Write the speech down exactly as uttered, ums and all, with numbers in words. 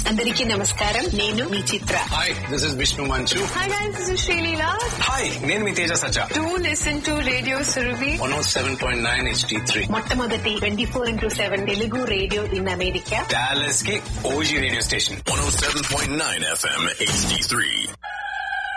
అందరికీ నమస్కారం. నేను మీ చిత్ర. హాయ్, దిస్ ఇస్ విష్ణు మంచు. Hi guys, this is Sreeleela. Hi, నేను మీ తేజ సజ్జా. Do listen to radio Surabhi one oh seven point nine H D three, మొట్టమొదటి twenty four into seven Telugu radio in America. Dallas కి OG radio station. One ఓ seven point nine FM H D three.